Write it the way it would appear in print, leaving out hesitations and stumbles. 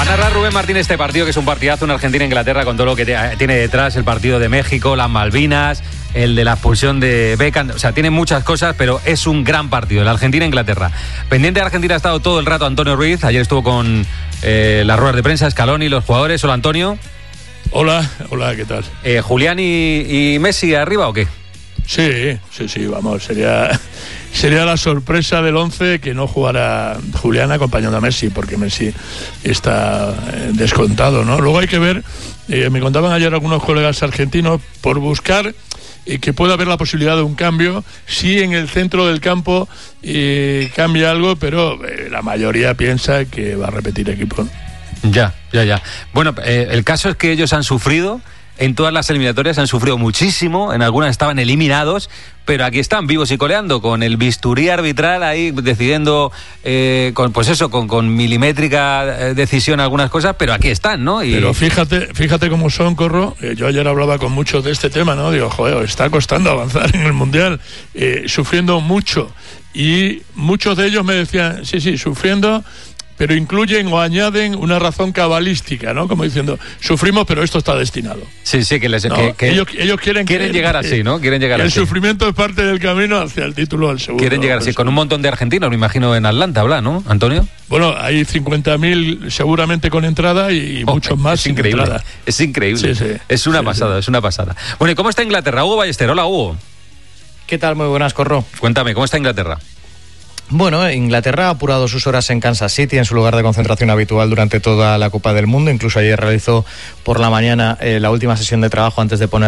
narrar Rubén Martín este partido, que es un partidazo en Argentina-Inglaterra, con todo lo que tiene detrás, el partido de México, las Malvinas, el de la expulsión de Beckham, o sea, tiene muchas cosas, pero es un gran partido, el Argentina-Inglaterra. Pendiente de Argentina ha estado todo el rato Antonio Ruiz, ayer estuvo con las ruedas de prensa, Scaloni y los jugadores. Hola, Antonio. Hola, ¿qué tal? ¿Julián y Messi arriba o qué? Sí, vamos, sería la sorpresa del 11 que no jugara Julián acompañando a Messi, porque Messi está descontado, ¿no? Luego hay que ver, me contaban ayer algunos colegas argentinos, por buscar que pueda haber la posibilidad de un cambio, sí, en el centro del campo cambia algo, pero la mayoría piensa que va a repetir equipo. Ya. Bueno, el caso es que ellos han sufrido. En todas las eliminatorias han sufrido muchísimo, en algunas estaban eliminados, pero aquí están vivos y coleando, con el bisturí arbitral ahí decidiendo, con milimétrica decisión algunas cosas, pero aquí están, ¿no? Pero fíjate cómo son, Corro. Yo ayer hablaba con muchos de este tema, ¿no? Digo, joder, está costando avanzar en el Mundial, sufriendo mucho. Y muchos de ellos me decían, sí, sufriendo, pero incluyen o añaden una razón cabalística, ¿no? Como diciendo, sufrimos, pero esto está destinado. Sí, que ellos quieren llegar así, ¿no? Quieren llegar así. El sufrimiento es parte del camino hacia el título al segundo. Quieren llegar así, con un montón de argentinos, me imagino, en Atlanta, ¿no, Antonio? Bueno, hay 50.000 seguramente con entrada y muchos más sin entrada. Es increíble. Sí. Es una pasada. Bueno, ¿y cómo está Inglaterra? Hugo Ballester, hola, Hugo. ¿Qué tal? Muy buenas, Corro. Cuéntame, ¿cómo está Inglaterra? Bueno, Inglaterra ha apurado sus horas en Kansas City, en su lugar de concentración habitual durante toda la Copa del Mundo. Incluso ayer realizó por la mañana la última sesión de trabajo antes de poner